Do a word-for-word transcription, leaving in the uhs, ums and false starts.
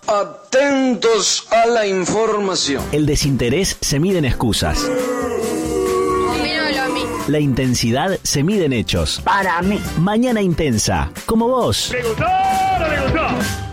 Atentos a la información. El desinterés se mide en excusas. Dímelo a mí. La intensidad se mide en hechos. Para mí. Mañana Intensa, como vos. ¿Le gustó o no le gustó?